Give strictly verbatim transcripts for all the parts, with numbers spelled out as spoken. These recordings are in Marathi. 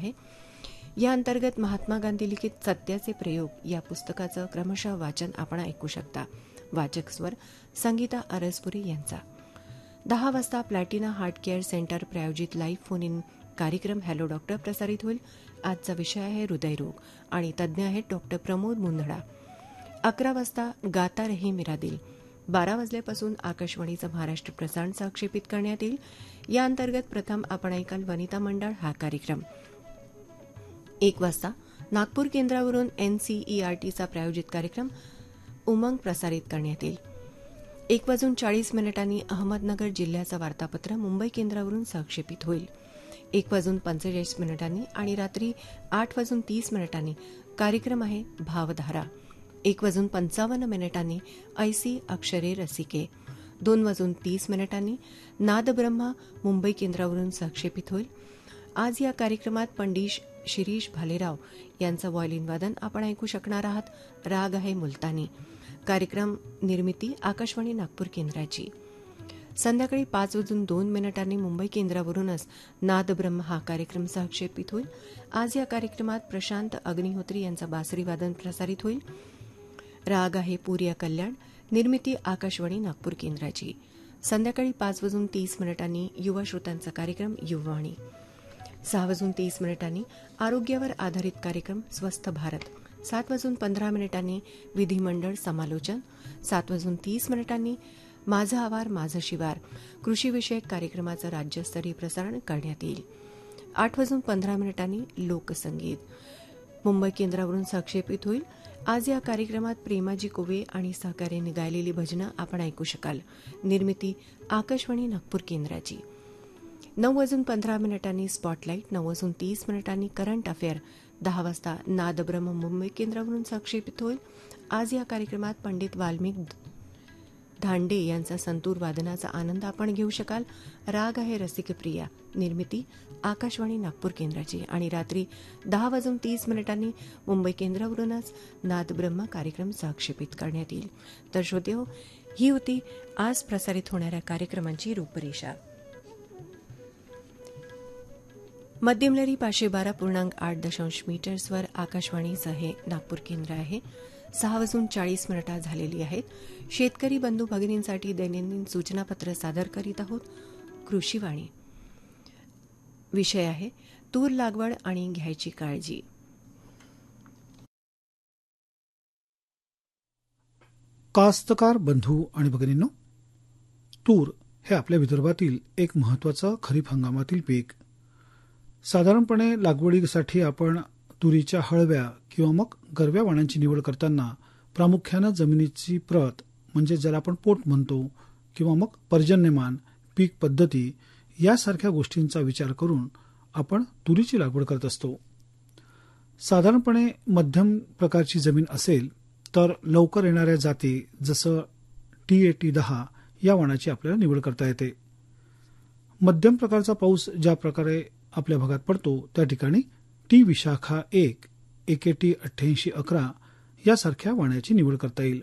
आहे. या अंतर्गत महात्मा गांधी लिखित सत्याचे प्रयोग या पुस्तकाचं क्रमशः वाचन आपण ऐकू शकता. वाचक स्वर संगीता अरसपुरी यांचा. दहा वाजता प्लॅटिना हार्ट केअर सेंटर प्रायोजित लाईव्ह फोन इन कार्यक्रम हॅलो डॉक्टर प्रसारित होईल. आजचा विषय आहे हृदयरोग आणि तज्ज्ञ आहेत डॉक्टर प्रमोद मुंदडा. अकरा वाजता गाता रही मेरा दिल. बारा वाजल्यापासून आकाशवाणीचं महाराष्ट्र प्रसारण संक्षेपित करण्यात येईल. या अंतर्गत प्रथम आपण ऐकाल वनिता मंडळ हा कार्यक्रम. एक वाजता नागपूर केंद्रावरून एनसीईआरटीचा प्रायोजित कार्यक्रम उमंग प्रसारित करण्यात येईल. एक वाजून चाळीस मिनिटांनी अहमदनगर जिल्ह्याचं वार्तापत्र मुंबई केंद्रावरून संक्षेपित होईल. एक वाजून पंचेचाळीस मिनिटांनी आणि रात्री आठ वाजून तीस मिनिटांनी कार्यक्रम आहे भावधारा. एक वाजून पंचावन्न मिनिटांनी ऐसी अक्षरे रसिके. दोन वाजून तीस मिनिटांनी नादब्रह्मा मुंबई केंद्रावरून संक्षेपित होईल. आज या कार्यक्रमात पंडित शिरीष भालेराव यांचं व्हायोलिन वादन आपण ऐकू शकणार आहात. राग आहे मुलतानी. कार्यक्रम निर्मिती आकाशवाणी नागपूर केंद्राची. संध्याकाळी पाच वाजून दोन मिनिटांनी मुंबई केंद्रावरूनच नादब्रह्म हा कार्यक्रम संक्षेपित होईल. आज या कार्यक्रमात प्रशांत अग्निहोत्री यांचं बासरी वादन प्रसारित होईल. राग आहे पूर्या कल्याण. निर्मिती आकाशवाणी नागपूर केंद्राची. संध्याकाळी पाच वाजून तीस मिनिटांनी युवा श्रोतांचा कार्यक्रम युवावाणी. सहा वाजून तीस मिनिटांनी आरोग्यावर आधारित कार्यक्रम स्वस्थ भारत. सात वाजून पंधरा मिनिटांनी विधिमंडळ समालोचन. सात वाजून तीस मिनिटांनी माझं आवार माझं शिवार कृषीविषयक कार्यक्रमाचं राज्यस्तरीय प्रसारण करण्यात येईल. आठ वाजून पंधरा मिनिटांनी लोकसंगीत मुंबई केंद्रावरून संक्षेपित होईल. आज या कार्यक्रमात प्रेमाजी कोवे आणि सहकार्याने गायलेली भजनं आपण ऐकू शकाल. निर्मिती आकाशवाणी नागपूर केंद्राची. नऊ वाजून पंधरा मिनिटांनी स्पॉटलाईट. नऊ वाजून तीस मिनिटांनी करंट अफेअर. दहा वाजता नादब्रह्म मुंबई केंद्रावरून संक्षेपित होईल. आज या कार्यक्रमात पंडित वाल्मिक धांडे यांचा संतूर वादनाचा आनंद आपण घेऊ शकाल. राग आहे रसिकप्रिया. निर्मिती आकाशवाणी नागपूर केंद्राची. आणि रात्री दहा वाजून तीस मिनिटांनी मुंबई केंद्रावरूनच नादब्रह्म कार्यक्रम संक्षेपित करण्यात येईल. तर श्रोतेहो, ही होती आज प्रसारित होणाऱ्या कार्यक्रमांची रूपरेषा. मध्यमलहरी पाचशे बारा पूर्णांक आठ दशांश मीटर्सवर आकाशवाणीचं हे नागपूर केंद्र आहे. सहा वाजून चाळीस मिनिटं झालेली आहेत. शेतकरी बंधू भगिनींसाठी दैनंदिन सूचनापत्र सादर करीत आहोत. कृषीवाणी. विषय आहे तूर लागवड आणि घ्यायची काळजी. कास्तकार बंधू आणि भगिनींनो, तूर हे आपल्या विदर्भातील एक महत्वाचं खरीप हंगामातील पीक. साधारणपणे लागवडीसाठी आपण तुरीच्या हळव्या किंवा मग गरव्या वाणांची निवड करताना प्रामुख्यानं जमिनीची प्रत म्हणजे ज्याला आपण पोट म्हणतो किंवा मग पर्जन्यमान, पीक पद्धती यासारख्या गोष्टींचा विचार करून आपण तुरीची लागवड करत असतो. साधारणपणे मध्यम प्रकारची जमीन असेल तर लवकर येणाऱ्या जाती जसं टी एटी दहा या वाणाची आपल्याला निवड करता येते. मध्यम प्रकारचा पाऊस ज्या प्रकारे आपल्या भागात पडतो त्या ठिकाणी टी विशाखा एक, एकेटी अठ्ठ्याऐंशी अकरा यासारख्या वाण्याची निवड करता येईल.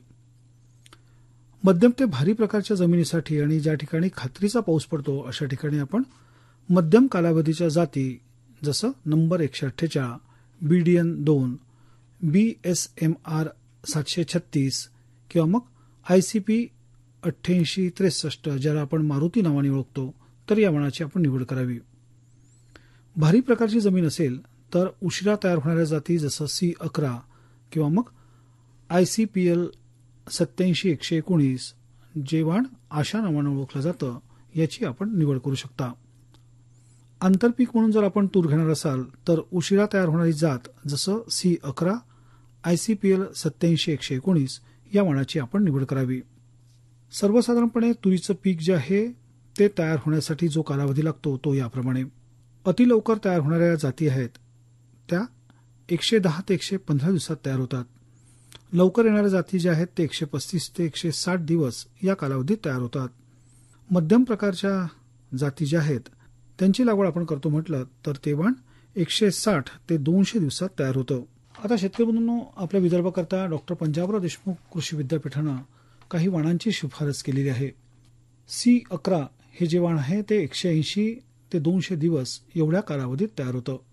मध्यम ते भारी प्रकारच्या जमिनीसाठी आणि ज्या ठिकाणी खात्रीचा पाऊस पडतो अशा ठिकाणी आपण मध्यम कालावधीच्या जाती जसं नंबर एकशे अठ्ठेचाळ, बीडीएन दोन, बी एस एम आर सातशे छत्तीस किंवा मग आयसीपी अठ्ठ्याऐंशी त्रेसष्ट ज्याला आपण मारुती नावाने ओळखतो तर या वाणाची आपण निवड करावी. भारी प्रकारची जमीन असेल तर उशिरा तयार होणाऱ्या जाती जसं सी अकरा किंवा मग आयसीपीएल सत्याऐंशी एकशे एकोणीस जे वाण आशा नावानं ओळखलं जातं याची आपण निवड करू शकता. आंतरपीक म्हणून जर आपण तूर घेणार असाल तर उशिरा तयार होणारी जात जसं सी अकरा, आयसीपीएल सत्याऐंशी एकशे एकोणीस या वाणाची आपण निवड करावी. सर्वसाधारणपणे तुरीचं पीक जे आहे ते तयार होण्यासाठी जो कालावधी लागतो तो याप्रमाणे. अतिलवकर तयार होणाऱ्या जाती आहेत त्या एकशे दहा ते एकशे पंधरा दिवसात तयार होतात. लवकर येणाऱ्या जाती ज्या आहेत ते एकशे पस्तीस ते एकशे साठ दिवस या कालावधीत तयार होतात. मध्यम प्रकारच्या जाती ज्या आहेत त्यांची लागवड आपण करतो म्हटलं तर ते वाण एकशे साठ ते दोनशे दिवसात तयार होतं. आता शेतकरी बंधूंनो, आपल्या विदर्भाकरता डॉक्टर पंजाबराव देशमुख कृषी विद्यापीठानं काही वाणांची शिफारस केलेली आहे. सी अकरा हे जे वाण आहे ते एकशे ऐंशी ते दोनशे दिवस एवढ्या कालावधीत तयार होतं.